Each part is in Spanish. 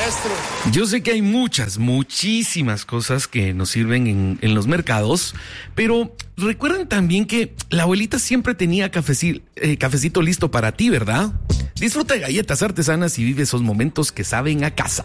maestro. Yo sé que hay muchísimas cosas que nos sirven en los mercados, pero recuerden también que la abuelita siempre tenía cafecito listo para ti, ¿verdad? Disfruta de galletas artesanas y vive esos momentos que saben a casa.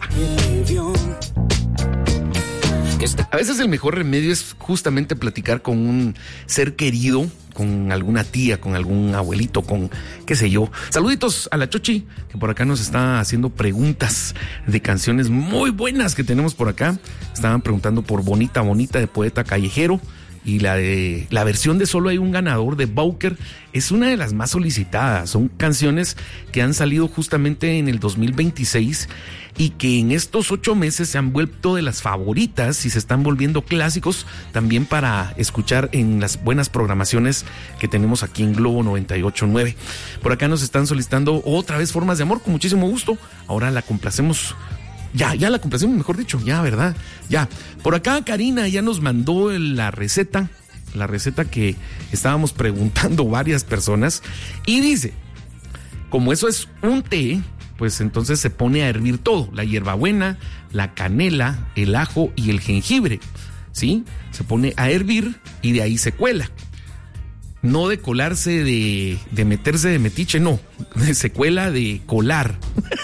A veces el mejor remedio es justamente platicar con un ser querido, con alguna tía, con algún abuelito, con qué sé yo. Saluditos a la Chochi, que por acá nos está haciendo preguntas de canciones muy buenas que tenemos por acá. Estaban preguntando por Bonita de Poeta Callejero. Y la versión de Solo hay un ganador de Bowker es una de las más solicitadas. Son canciones que han salido justamente en el 2026 y que en estos 8 meses se han vuelto de las favoritas y se están volviendo clásicos también para escuchar en las buenas programaciones que tenemos aquí en Globo 98.9. Por acá nos están solicitando otra vez Formas de Amor, con muchísimo gusto. Ahora la complacemos. Ya la complacemos, mejor dicho, ya, ¿verdad? Ya. Por acá Karina ya nos mandó la receta que estábamos preguntando varias personas y dice, como eso es un té, pues entonces se pone a hervir todo, la hierbabuena, la canela, el ajo y el jengibre, ¿sí? Se pone a hervir y de ahí se cuela. No de colarse, de meterse de metiche, no, se cuela de colar.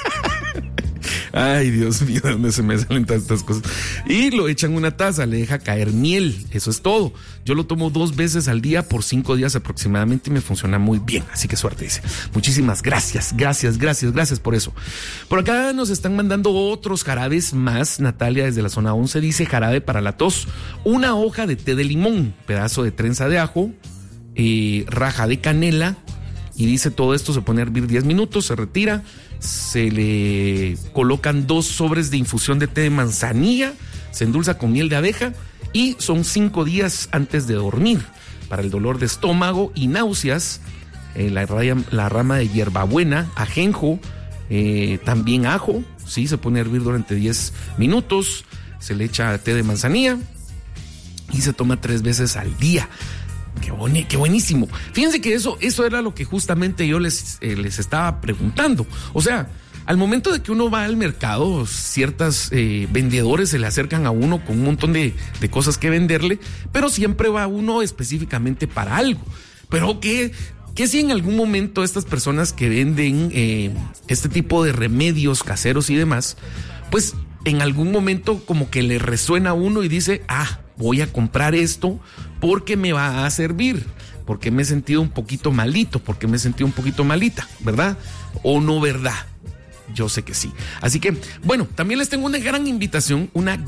Ay, Dios mío, ¿de dónde se me salen todas estas cosas? Y lo echan en una taza, le deja caer miel, eso es todo. Yo lo tomo 2 veces al día por 5 días aproximadamente y me funciona muy bien, así que suerte, dice. Muchísimas gracias por eso. Por acá nos están mandando otros jarabes más. Natalia desde la zona 11 dice jarabe para la tos, 1 hoja de té de limón, pedazo de trenza de ajo, raja de canela, y dice todo esto se pone a hervir 10 minutos, se retira, se le colocan 2 sobres de infusión de té de manzanilla, se endulza con miel de abeja y son 5 días antes de dormir. Para el dolor de estómago y náuseas, la rama de hierbabuena, ajenjo, también ajo, ¿sí? Se pone a hervir durante 10 minutos, se le echa té de manzanilla y se toma 3 veces al día. Qué buenísimo. Fíjense que eso era lo que justamente yo les estaba preguntando. O sea, al momento de que uno va al mercado, ciertos vendedores se le acercan a uno con un montón de cosas que venderle, pero siempre va uno específicamente para algo. Pero ¿qué si en algún momento estas personas que venden este tipo de remedios caseros y demás, pues en algún momento como que le resuena a uno y dice, voy a comprar esto porque me va a servir, porque me he sentido un poquito malito, porque me he sentido un poquito malita, ¿verdad? ¿O no, verdad? Yo sé que sí. Así que, bueno, también les tengo una gran invitación,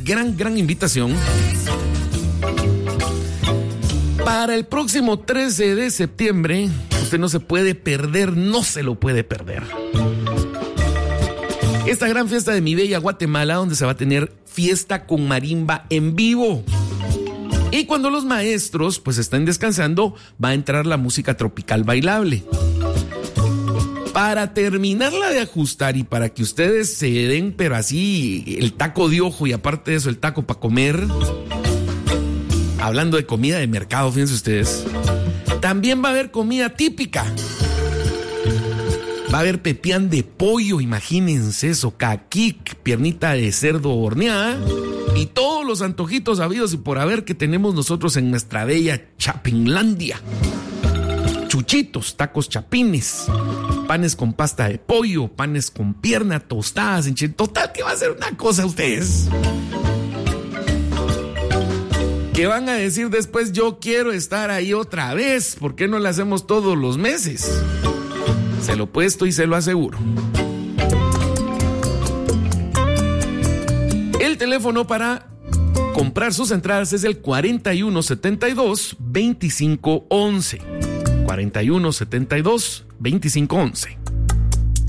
para el próximo 13 de septiembre. Usted no se lo puede perder. Esta gran fiesta de mi bella Guatemala, donde se va a tener fiesta con marimba en vivo. Y cuando los maestros pues estén descansando, va a entrar la música tropical bailable. Para terminarla de ajustar y para que ustedes se den, pero así, el taco de ojo y aparte de eso, el taco para comer. Hablando de comida de mercado, fíjense ustedes. También va a haber comida típica. Va a haber pepián de pollo, imagínense eso, caquic, piernita de cerdo horneada y todos los antojitos habidos y por haber que tenemos nosotros en nuestra bella Chapinlandia. Chuchitos, tacos chapines, panes con pasta de pollo, panes con pierna, tostadas, total que va a ser una cosa ustedes. ¿Qué van a decir después? Yo quiero estar ahí otra vez, ¿por qué no lo hacemos todos los meses? Se lo puesto y se lo aseguro. El teléfono para comprar sus entradas es el 4172-2511. 4172-2511.